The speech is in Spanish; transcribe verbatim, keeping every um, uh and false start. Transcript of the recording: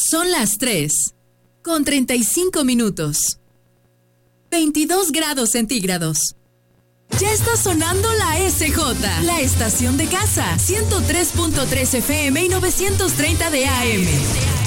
Son las tres, con treinta y cinco minutos. veintidós grados centígrados. Ya está sonando la S J, la estación de casa, ciento tres punto tres F M y novecientos treinta de A M.